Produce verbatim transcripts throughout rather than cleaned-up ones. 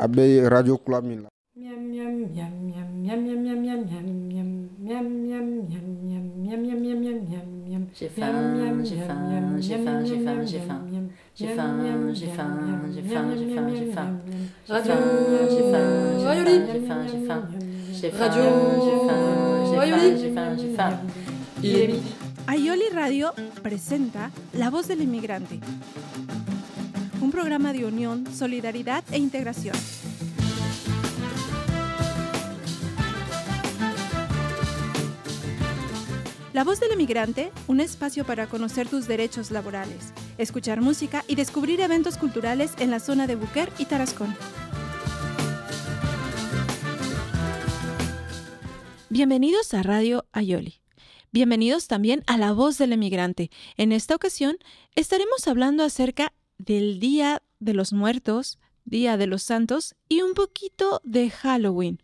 abe radio kulamila. J'ai faim, j'ai faim, j'ai faim, j'ai faim, j'ai faim. J'ai faim, j'ai faim, j'ai faim, j'ai faim, j'ai faim. Radio, j'ai faim, j'ai faim, j'ai faim, j'ai faim. J'ai faim, Radio, j'ai faim, j'ai faim, j'ai faim, j'ai faim. Il est midi. Ayoli Radio presenta La Voz del Inmigrante, un programa de unión, solidaridad e integración. La Voz del Inmigrante, un espacio para conocer tus derechos laborales, escuchar música y descubrir eventos culturales en la zona de Buquer y Tarascón. Bienvenidos a Radio Ayoli. Bienvenidos también a La Voz del Emigrante. En esta ocasión estaremos hablando acerca del Día de los Muertos, Día de los Santos y un poquito de Halloween.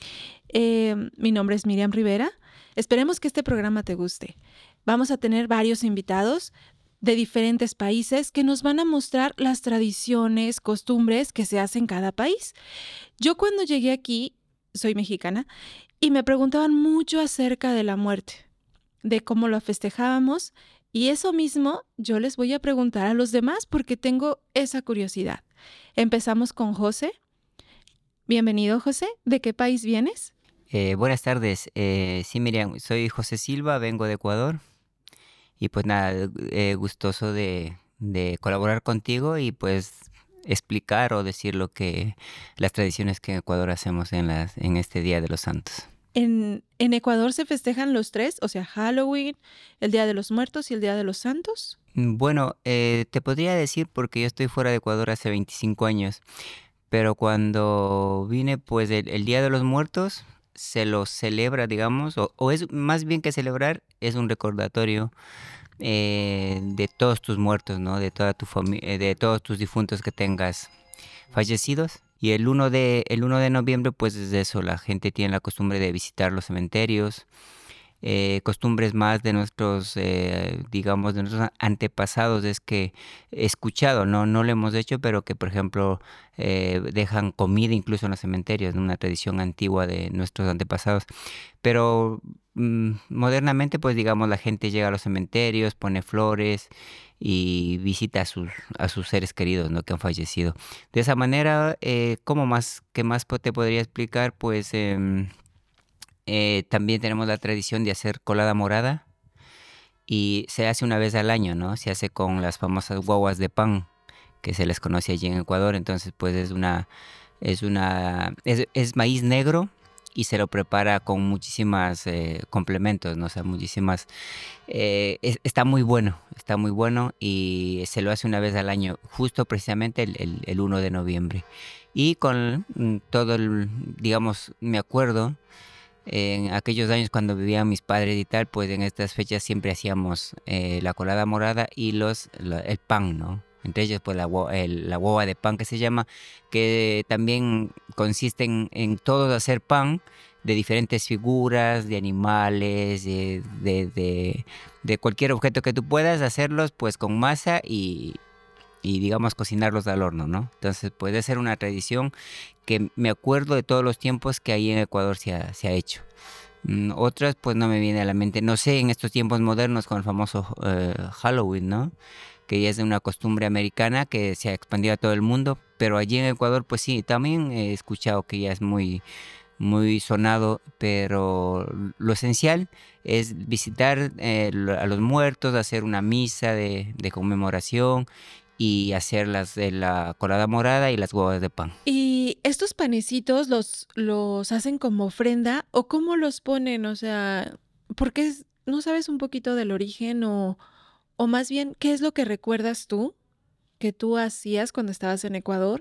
Eh, mi nombre es Miriam Rivera. Esperemos que este programa te guste. Vamos a tener varios invitados de diferentes países que nos van a mostrar las tradiciones, costumbres que se hacen en cada país. Yo cuando llegué aquí, soy mexicana, y me preguntaban mucho acerca de la muerte, de cómo lo festejábamos, y eso mismo yo les voy a preguntar a los demás porque tengo esa curiosidad. Empezamos con José. Bienvenido, José. ¿De qué país vienes? Eh, buenas tardes, eh, sí Miriam, soy José Silva, vengo de Ecuador y pues nada, eh, gustoso de, de colaborar contigo y pues explicar o decir lo que las tradiciones que en Ecuador hacemos en, las, en este Día de los Santos. En, en Ecuador se festejan los tres, o sea, Halloween, el Día de los Muertos y el Día de los Santos. Bueno, eh, te podría decir porque yo estoy fuera de Ecuador hace veinticinco años, pero cuando vine pues el, el Día de los Muertos se lo celebra, digamos, o, o es más bien que celebrar, es un recordatorio eh, de todos tus muertos, ¿no? De toda tu familia, de todos tus difuntos que tengas fallecidos. Y el uno de, el uno de noviembre, pues es eso, la gente tiene la costumbre de visitar los cementerios, eh, costumbres más de nuestros, eh, digamos, de nuestros antepasados, es que he escuchado, no, no lo hemos hecho, pero que, por ejemplo, eh, dejan comida incluso en los cementerios, ¿no? Una tradición antigua de nuestros antepasados. Pero mm, modernamente, pues digamos, la gente llega a los cementerios, pone flores y visita a sus, a sus seres queridos, ¿no? Que han fallecido. De esa manera, eh, ¿cómo más, qué más po- te podría explicar? Pues em, eh, también tenemos la tradición de hacer colada morada y se hace una vez al año, ¿no? Se hace con las famosas guaguas de pan que se les conoce allí en Ecuador. Entonces, pues es una, es una, es, es maíz negro y se lo prepara con muchísimas eh, complementos, ¿no? O sea, muchísimas, eh, es- está muy bueno, está muy bueno y se lo hace una vez al año, justo precisamente el, el, el uno de noviembre. Y con mm, todo el, digamos, me acuerdo en aquellos años cuando vivían mis padres y tal, pues en estas fechas siempre hacíamos eh, la colada morada y los la- el pan, ¿no? Entre ellos, pues la, gua- el- la guava de pan que se llama, que también consiste en, en todos hacer pan de diferentes figuras, de animales, de, de, de- de cualquier objeto que tú puedas hacerlos, pues con masa y, y digamos cocinarlos al horno, ¿no? Entonces puede ser una tradición que me acuerdo de todos los tiempos que ahí en Ecuador se ha, se ha hecho. Mm, otras pues no me viene a la mente, no sé en estos tiempos modernos con el famoso eh, Halloween, ¿no? Que ya es una costumbre americana que se ha expandido a todo el mundo, pero allí en Ecuador pues sí, también he escuchado que ya es muy, muy sonado, pero lo esencial es visitar eh, lo- a los muertos, hacer una misa de, de conmemoración y hacer las de la colada morada y las huevas de pan. ¿Y estos panecitos los, los hacen como ofrenda o cómo los ponen? O sea, ¿por qué es- no sabes un poquito del origen o, o más bien qué es lo que recuerdas tú que tú hacías cuando estabas en Ecuador?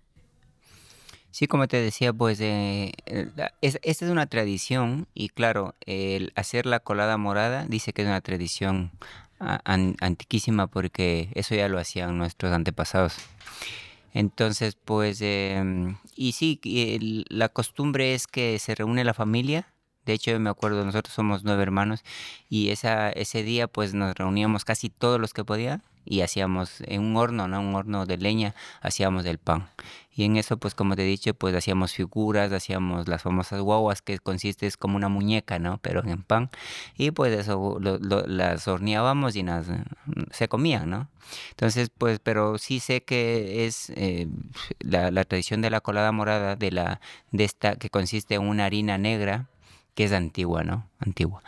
Sí, como te decía, pues eh, eh, la- es- esta es una tradición y claro, el hacer la colada morada dice que es una tradición a- an- antiquísima porque eso ya lo hacían nuestros antepasados. Entonces, pues, em, y sí, y el- la costumbre es que se reúne la familia De hecho, me acuerdo, nosotros somos nueve hermanos y esa, ese día pues nos reuníamos casi todos los que podían y hacíamos en un horno, ¿no? Un horno de leña, hacíamos el pan. Y en eso, pues como te he dicho, pues hacíamos figuras, hacíamos las famosas guaguas, que consiste, es como una muñeca, ¿no? Pero en pan. Y pues eso lo- lo- las horneábamos y las, eh, se comían, ¿no? Entonces, pues, pero sí sé que es eh, la, la tradición de la colada morada, de la, de esta, que consiste en una harina negra, que es antigua, ¿no? Antigua.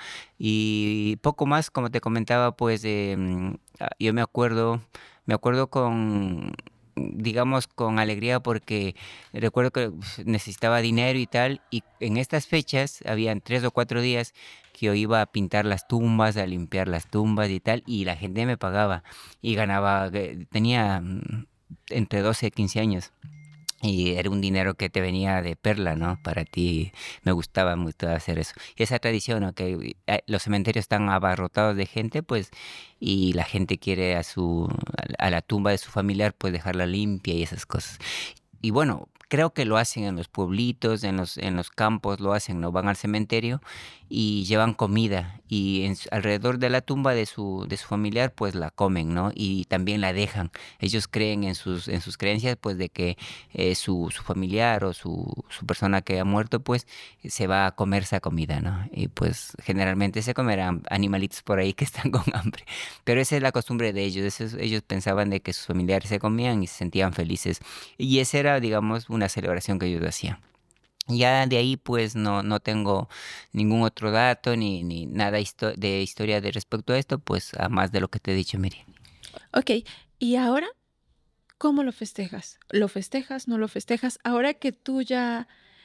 Y poco más, como te comentaba, pues eh, mm, ah, yo me acuerdo, me acuerdo con, digamos, con alegría porque recuerdo que uf, necesitaba dinero y tal, y en estas fechas, habían tres o cuatro días que yo iba a pintar las tumbas, a limpiar las tumbas y tal, y la gente me pagaba y ganaba, eh, tenía mm, entre doce y quince años. Y era un dinero que te venía de perla, ¿no? Para ti me gustaba mucho hacer eso. Y esa tradición, ¿no? Que eh, los cementerios están abarrotados de gente, pues, y la gente quiere a su, a la tumba de su familiar, pues dejarla limpia y esas cosas. Y bueno, creo que lo hacen en los pueblitos, en los, en los campos, lo hacen, ¿no? Van al cementerio y llevan comida y en su- alrededor de la tumba de su, de su familiar, pues la comen, ¿no? Y también la dejan. Ellos creen en sus, en sus creencias, pues de que eh, su, su familiar o su, su persona que ha muerto, pues se va a comer esa comida, ¿no? Y pues generalmente se comerán animalitos por ahí que están con hambre. Pero esa es la costumbre de ellos. Eso es- ellos pensaban de que sus familiares se comían y se sentían felices. Y esa era, digamos, una celebración que ellos hacían. Ya de ahí pues no, no tengo ningún otro dato ni, ni nada histo- de historia de respecto a esto, pues a más de lo que te he dicho, Miriam. Ok, y ahora, ¿cómo lo festejas? ¿Lo festejas? ¿No lo festejas? Ahora que tú ya,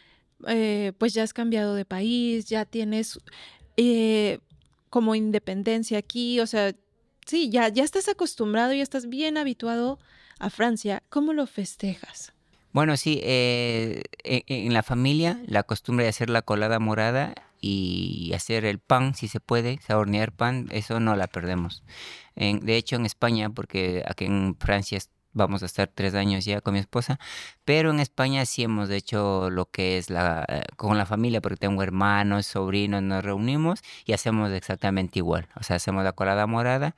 eh, pues ya has cambiado de país, ya tienes eh, como independencia aquí, o sea, sí, ya, ya estás acostumbrado, ya estás bien habituado a Francia, ¿cómo lo festejas? Bueno, sí, eh, e- en la familia la costumbre de hacer la colada morada y hacer el pan, si se puede, o sea, hornear pan, eso no la perdemos. En- de hecho, en España, porque aquí en Francia es- vamos a estar tres años ya con mi esposa, pero en España sí hemos hecho lo que es la, eh, con la familia, porque tengo hermanos, sobrinos, nos reunimos y hacemos exactamente igual. O sea, hacemos la colada morada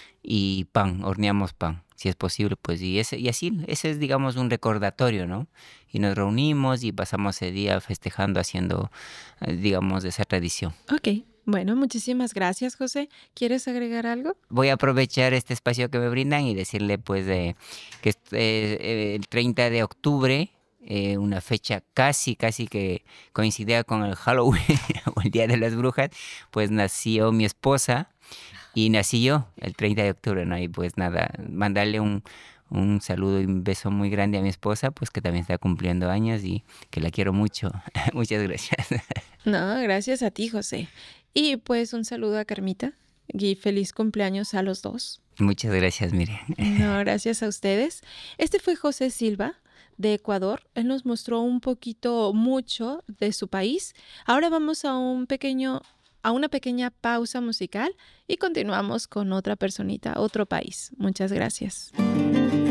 y pan, horneamos pan, si es posible, pues, y ese, y así, ese es, digamos, un recordatorio, ¿no? Y nos reunimos y pasamos ese día festejando, haciendo, eh, digamos, esa tradición. Ok, bueno, muchísimas gracias, José. ¿Quieres agregar algo? Voy a aprovechar este espacio que me brindan y decirle, pues, eh, que est- eh, eh, el treinta de octubre, eh, una fecha casi, casi que coincidía con el Halloween o el Día de las Brujas, pues nació mi esposa. Y nací yo el treinta de octubre, ¿no? Y pues nada, mandarle un, un saludo y un beso muy grande a mi esposa, pues que también está cumpliendo años y que la quiero mucho. Muchas gracias. No, gracias a ti, José. Y pues un saludo a Carmita y feliz cumpleaños a los dos. Muchas gracias, Miriam. No, gracias a ustedes. Este fue José Silva de Ecuador. Él nos mostró un poquito mucho de su país. Ahora vamos a un pequeño, a una pequeña pausa musical y continuamos con otra personita, otro país. Muchas gracias.